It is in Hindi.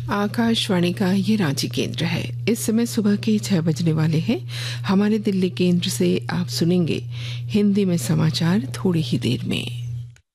आकाशवाणी का ये रांची केंद्र है। इस समय सुबह के 6 बजने वाले हैं। हमारे दिल्ली केंद्र से आप सुनेंगे हिंदी में समाचार थोड़ी ही देर में।